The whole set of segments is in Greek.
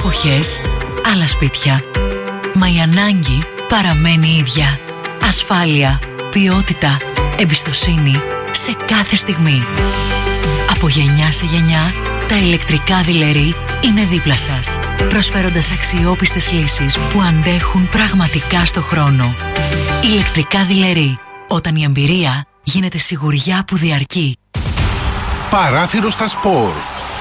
εποχές, άλλα σπίτια. Μα η ανάγκη παραμένει ίδια. Ασφάλεια, ποιότητα, εμπιστοσύνη σε κάθε στιγμή. Από γενιά σε γενιά, τα ηλεκτρικά Δειλερή είναι δίπλα σας, προσφέροντας αξιόπιστες λύσεις που αντέχουν πραγματικά στο χρόνο. Ηλεκτρικά Δειλερή, όταν η εμπειρία γίνεται σιγουριά που διαρκεί. Παράθυρο στα σπορ.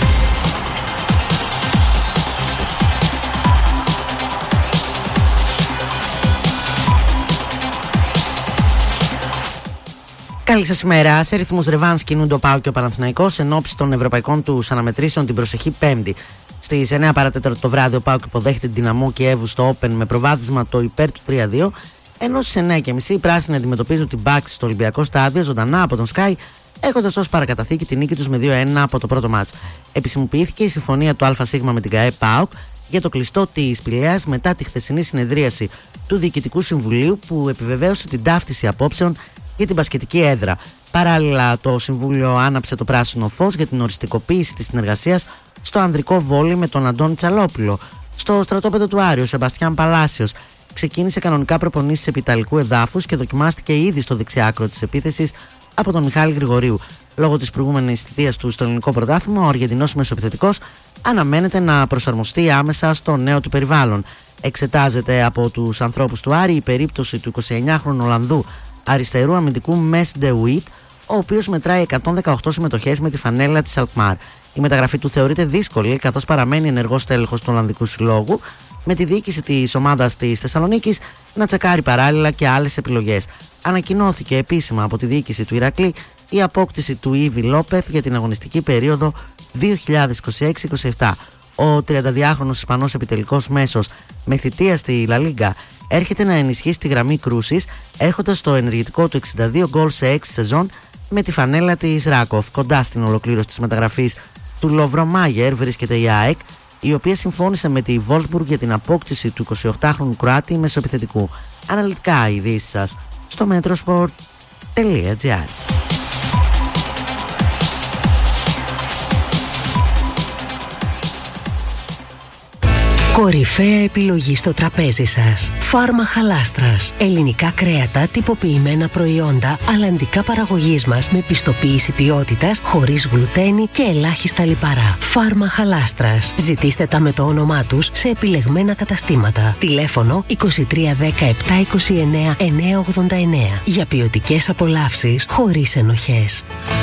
Καλή σας ημέρα. Σε ρυθμούς ρεβάνς κινούνται ο ΠΑΟΚ και ο Παναθηναϊκός εν ώψη των ευρωπαϊκών του αναμετρήσεων την προσεχή Πέμπτη. Στις 9 παρατέταρτο το βράδυ ο ΠΑΟΚ υποδέχεται την Δυναμό Κιέβου στο Open με προβάδισμα το υπέρ του 3-2, ενώ στις 9.30 οι πράσινοι αντιμετωπίζουν την Μπάξ στο Ολυμπιακό Στάδιο ζωντανά από τον Sky, έχοντας ως παρακαταθήκη την νίκη τους με 2-1 από το πρώτο μάτς. Επισημοποιήθηκε η συμφωνία του ΑΣ με την ΚΑΕ ΠΑΟΚ για το κλειστό της Πηλαίας μετά τη χθεσινή συνεδρίαση του Διοικητικού Συμβουλίου που επιβεβαίωσε την ταύτιση απόψεων για την μπασκετική έδρα. Παράλληλα, το Συμβούλιο άναψε το πράσινο φως για την οριστικοποίηση της συνεργασίας στο ανδρικό βόλι με τον Αντώνη Τσαλόπουλο. Στο στρατόπεδο του Άριου, ο Σεμπαστιάν Παλάσιος ξεκίνησε κανονικά προπονήσεις επιταλικού εδάφους και δοκιμάστηκε ήδη στο δεξιάκρο της επίθεσης από τον Μιχάλη Γρηγορίου. Λόγω της προηγούμενης θητείας του στο ελληνικό πρωτάθλημα, ο Αργεντινός μεσοεπιθετικός αναμένεται να προσαρμοστεί άμεσα στο νέο του περιβάλλον. Εξετάζεται από τους ανθρώπους του Άρη η περίπτωση του 29χρονου Ολλανδού αριστερού αμυντικού Μες Ντεουίτ, ο οποίος μετράει 118 συμμετοχές με τη φανέλα της Αλκμάρ. Η μεταγραφή του θεωρείται δύσκολη, καθώς παραμένει ενεργός τέλεχος του Ολλανδικού Συλλόγου, με τη διοίκηση της ομάδας της Θεσσαλονίκης να τσεκάρει παράλληλα και άλλες επιλογές. Ανακοινώθηκε επίσημα από τη διοίκηση του Ηρακλή η απόκτηση του Ήβι Λόπεθ για την αγωνιστική περίοδο 2026-27. Ο 32χρονος Ισπανός επιτελικός μέσος με θητεία στη Λα Λίγκα έρχεται να ενισχύσει τη γραμμή κρούσης, έχοντας το ενεργητικό του 62 γκολ σε 6 σεζόν με τη φανέλα της Ράκοφ. Κοντά στην ολοκλήρωση της μεταγραφής του Λόβρο Μάγερ βρίσκεται η ΑΕΚ, η οποία συμφώνησε με τη Wolfsburg για την απόκτηση του 28χρονου Κροάτη μεσοεπιθετικού. Αναλυτικά οι ειδήσεις σας στο metrosport.gr. Κορυφαία επιλογή στο τραπέζι σας. Φάρμα Χαλάστρας. Ελληνικά κρέατα, τυποποιημένα προϊόντα, αλλαντικά παραγωγής μας με πιστοποίηση ποιότητας, χωρίς γλουτένι και ελάχιστα λιπαρά. Φάρμα Χαλάστρας. Ζητήστε τα με το όνομά τους σε επιλεγμένα καταστήματα. Τηλέφωνο 2310 729 989. Για ποιοτικές απολαύσεις χωρίς ενοχές.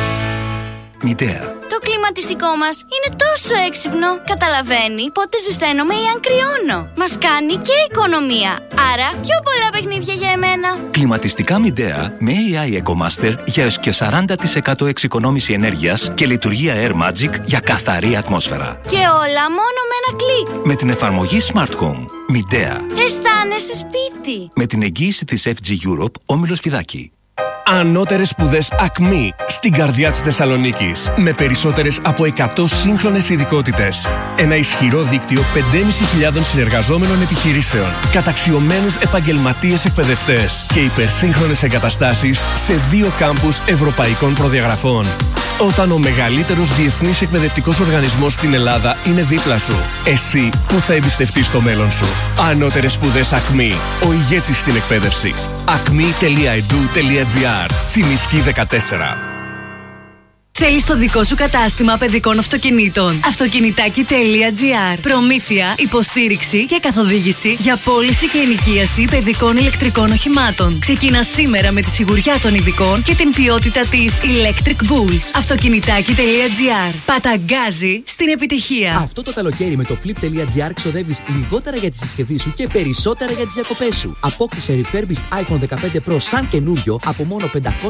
Μητέα. Το κλιματιστικό μας είναι τόσο έξυπνο. Καταλαβαίνει πότε ζεσταίνομαι ή αν κρυώνω. Μας κάνει και οικονομία. Άρα πιο πολλά παιχνίδια για εμένα. Κλιματιστικά Midea με AI EcoMaster για έως και 40% εξοικονόμηση ενέργειας και λειτουργία Air Magic για καθαρή ατμόσφαιρα. Και όλα μόνο με ένα κλικ. Με την εφαρμογή Smart Home. Midea. Αισθάνεσαι σπίτι. Με την εγγύηση της FG Europe, Όμιλος Φιδάκη. Ανώτερες σπουδές ΑΚΜΗ στην καρδιά της Θεσσαλονίκης. Με περισσότερες από 100 σύγχρονες ειδικότητες. Ένα ισχυρό δίκτυο 5.500 συνεργαζόμενων επιχειρήσεων. Καταξιωμένους επαγγελματίες εκπαιδευτές. Και υπερσύγχρονες εγκαταστάσεις σε 2 κάμπους ευρωπαϊκών προδιαγραφών. Όταν ο μεγαλύτερος διεθνής εκπαιδευτικός οργανισμός στην Ελλάδα είναι δίπλα σου, εσύ που θα εμπιστευτείς το μέλλον σου. Ανώτερες σπουδές ΑΚΜΗ. Ο ηγέτης στην εκπαίδευση. acme.edu.gr. Τσιμισκή 14. Θέλεις το δικό σου κατάστημα παιδικών αυτοκινήτων. Αυτοκινητάκι.gr. Προμήθεια, υποστήριξη και καθοδήγηση για πώληση και ενοικίαση παιδικών ηλεκτρικών οχημάτων. Ξεκινά σήμερα με τη σιγουριά των ειδικών και την ποιότητα της Electric Bulls. Αυτοκινητάκι.gr. Παταγκάζει στην επιτυχία. Αυτό το καλοκαίρι με το flip.gr ξοδεύεις λιγότερα για τη συσκευή σου και περισσότερα για τις διακοπές σου. Απόκτησε refurbished iPhone 15 Pro σαν καινούριο από μόνο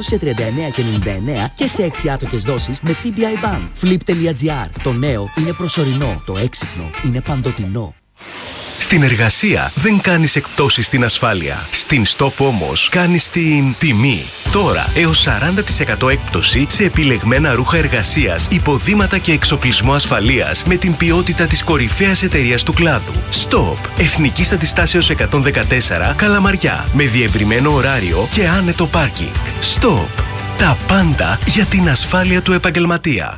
539,99 και σε 6 άτοκες δόσεις με TBI Ban. Flip.gr. Το νέο είναι προσωρινό. Το έξυπνο είναι παντοτινό. Στην εργασία δεν κάνεις εκπτώσεις στην ασφάλεια. Στην Stop όμως κάνεις την τιμή. Τώρα έως 40% έκπτωση σε επιλεγμένα ρούχα εργασίας, υποδήματα και εξοπλισμό ασφαλείας με την ποιότητα της κορυφαίας εταιρείας του κλάδου. Stop. Εθνικής Αντιστάσεως 114 Καλαμαριά. Με διευρυμένο ωράριο και άνετο πάρκινγκ. Stop. Τα πάντα για την ασφάλεια του επαγγελματία.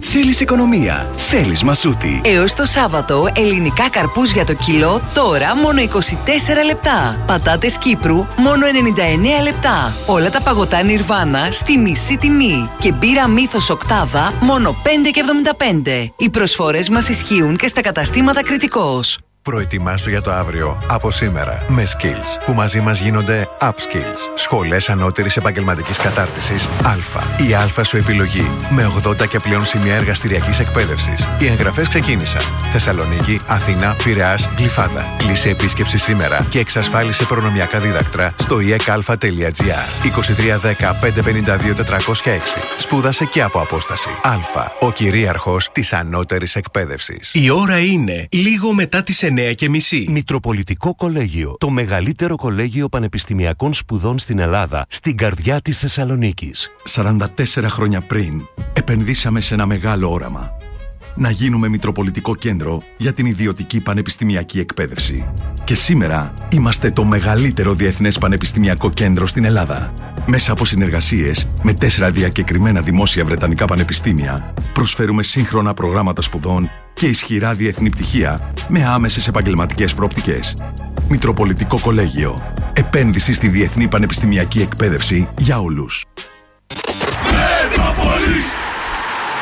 Θέλεις οικονομία. Θέλεις Μασούτη. Έως το Σάββατο, ελληνικά καρπούζια το κιλό, τώρα μόνο 24 λεπτά. Πατάτες Κύπρου, μόνο 99 λεπτά. Όλα τα παγωτά Νιρβάνα στη μισή τιμή. Και μπύρα Μύθος Οκτάδα, μόνο 5,75. Οι προσφορές μας ισχύουν και στα καταστήματα Κρητικός. Προετοιμάσου για το αύριο από σήμερα με Skills, που μαζί μας γίνονται Upskills. Σχολές ανώτερης επαγγελματικής κατάρτισης Α. Η Α σου επιλογή με 80 και πλέον σημεία εργαστηριακής εκπαίδευσης. Οι εγγραφές ξεκίνησαν. Θεσσαλονίκη, Αθήνα, Πειραιάς, Γλυφάδα. Κλείσε επίσκεψη σήμερα και εξασφάλισε προνομιακά δίδακτρα στο ekalfa.gr. 2310 552 406. Σπούδασε και από απόσταση. Α. Ο κυρίαρχος της ανώτερης εκπαίδευσης. Η ώρα είναι λίγο μετά τις 9:30. Μητροπολιτικό Κολέγιο. Το μεγαλύτερο κολέγιο πανεπιστημιακών σπουδών στην Ελλάδα, στην καρδιά της Θεσσαλονίκης. 44 χρόνια πριν, επενδύσαμε σε ένα μεγάλο όραμα. Να γίνουμε Μητροπολιτικό Κέντρο για την ιδιωτική πανεπιστημιακή εκπαίδευση. Και σήμερα είμαστε το μεγαλύτερο διεθνές πανεπιστημιακό κέντρο στην Ελλάδα. Μέσα από συνεργασίες με 4 διακεκριμένα δημόσια βρετανικά πανεπιστήμια, προσφέρουμε σύγχρονα προγράμματα σπουδών και ισχυρά διεθνή πτυχία με άμεσες επαγγελματικές προοπτικές. Μητροπολιτικό Κολέγιο. Επένδυση στη διεθνή πανεπιστημιακή εκπαίδευση για όλους.